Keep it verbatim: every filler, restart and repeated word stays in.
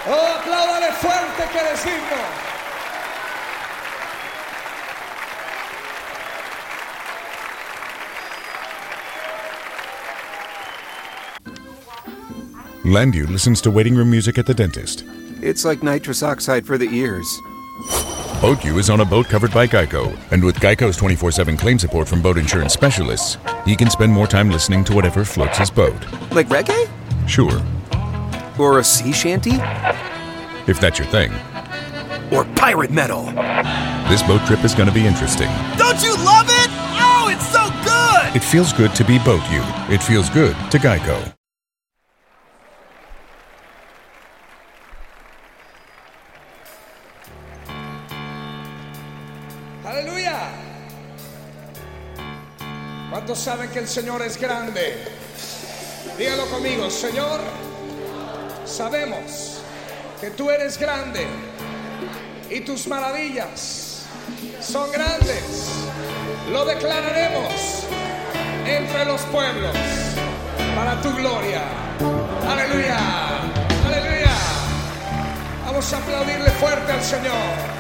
Oh, apláudale fuerte que eres digno. Landu listens to waiting room music at the dentist. It's like nitrous oxide for the ears. BoatU is on a boat covered by Geico, and with Geico's twenty-four seven claim support from boat insurance specialists, he can spend more time listening to whatever floats his boat. Like reggae? Sure. Or a sea shanty? If that's your thing. Or pirate metal. This boat trip is going to be interesting. Don't you love it? Oh, it's so good! It feels good to be BoatU. It feels good to Geico. Aleluya. ¿Cuántos saben que el Señor es grande? Dígalo conmigo, Señor, sabemos que tú eres grande y tus maravillas son grandes. Lo declararemos entre los pueblos para tu gloria. Aleluya, aleluya. Vamos a aplaudirle fuerte al Señor.